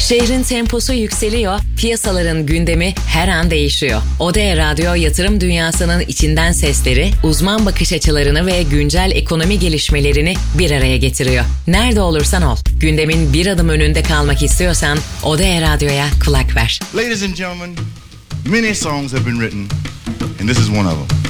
Şehrin temposu yükseliyor, piyasaların gündemi her an değişiyor. Odea Radyo, yatırım dünyasının içinden sesleri, uzman bakış açılarını ve güncel ekonomi gelişmelerini bir araya getiriyor. Nerede olursan ol, gündemin bir adım önünde kalmak istiyorsan Odea Radyo'ya kulak ver. Ladies and gentlemen, many songs have been written, and this is one of them.